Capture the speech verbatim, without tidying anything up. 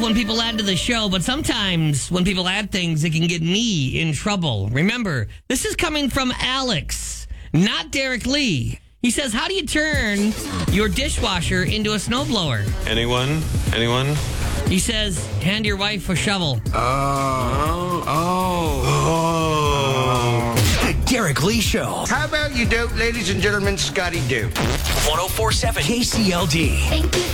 when people add to the show, but sometimes when people add things, it can get me in trouble. Remember, this is coming from Alex, not Derek Lee. He says, how do you turn your dishwasher into a snowblower? Anyone? Anyone? He says, hand your wife a shovel. Oh. Oh. Oh. The Derek Lee Show. How about you dope, ladies and gentlemen, Scotty Dope. one oh four point seven K C L D. Thank you.